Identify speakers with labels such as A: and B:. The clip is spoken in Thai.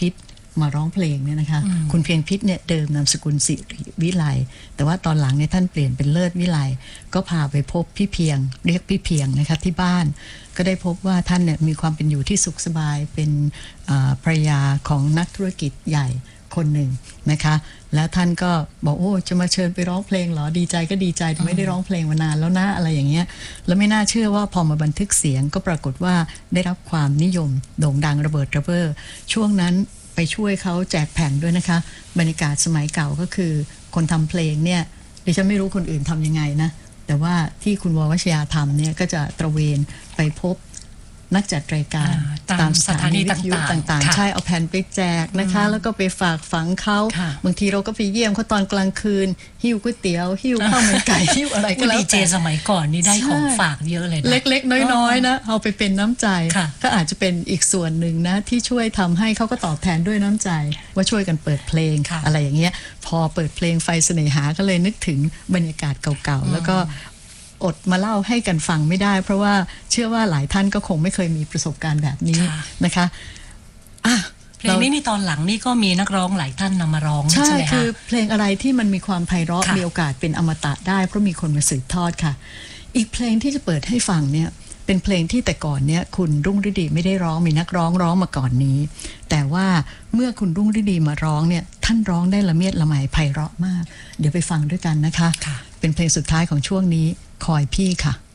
A: พิษมาร้องเพลงเนี่ยนะคะคุณเพียงพิษเนี่ยเดิมนามสกุลสิริวิไลแต่ว่าตอนหลังเนี่ยท่านเปลี่ยนเป็นเลิศวิไลก็พาไปพบพี่เพียงเรียกพี่เพียงนะคะที่บ้านก็ได้พบว่าท่านเนี่ยมีความเป็นอยู่ที่สุขสบายเป็นภรรยาของนักธุรกิจใหญ่คนหนึ่งนะคะแล้วท่านก็บอกโอ้จะมาเชิญไปร้องเพลงเหรอดีใจก็ดีใจแต่ไม่ได้ร้องเพลงมานานแล้วนะอะไรอย่างเงี้ยแล้วไม่น่าเชื่อว่าพอมาบันทึกเสียงก็ปรากฏว่าได้รับความนิยมโด่งดังระเบิดระเบ้อช่วงนั้นไปช่วยเขาแจกแผ่นด้วยนะคะบรรยากาศสมัยเก่าก็คือคนทำเพลงเนี่ยดิฉันไม่รู้คนอื่นทำยังไงนะแต่ว่าที่คุณววชยาทำเนี่ยก็จะตระเวนไปพบนักจัดรายการตามสถานีวิทยุต่างๆใช่เอาแผ่นไปแจกนะคะแล้วก็ไปฝากฝังเขาบางทีเราก็ไปเยี่ยมเขาตอนกลางคืนหิ้วก๋วยเตี๋ยวหิ้วข้าวมันไก่หิ้วอะไรก็แล้วแต่ดีเจ
B: สมัยก่อนนี่ได้ของฝากเยอะเลยนะ
A: เล็กๆน้อยๆนะเอาไปเป็นน้ำใจก็อาจจะเป็นอีกส่วนหนึ่งนะที่ช่วยทำให้เขาก็ตอบแทนด้วยน้ำใจว่าช่วยกันเปิดเพลงอะไรอย่างเงี้ยพอเปิดเพลงไฟเสน่หาก็เลยนึกถึงบรรยากาศเก่าๆแล้วก็อดมาเล่าให้กันฟังไม่ได้เพราะว่าเชื่อว่าหลายท่านก็คงไม่เคยมีประสบการณ์แบบนี้นะคะ
B: เพลงนี้ในตอนหลังนี่ก็มีนักร้องหลายท่านนำมาร้อง
A: ใช่คือเพลงอะไรที่มันมีความไพเราะมีโอกาสเป็นอมตะได้เพราะมีคนมาสืบทอดค่ะอีกเพลงที่จะเปิดให้ฟังเนี่ยเป็นเพลงที่แต่ก่อนเนี่ยคุณรุ่งฤดีไม่ได้ร้องมีนักร้องมาก่อนนี้แต่ว่าเมื่อคุณรุ่งฤดีมาร้องเนี่ยท่านร้องได้ละเมียดละไมไพเราะมากเดี๋ยวไปฟังด้วยกันนะคะเป็นเพลงสุดท้ายของช่วงนี้คอยพี่ค่ะ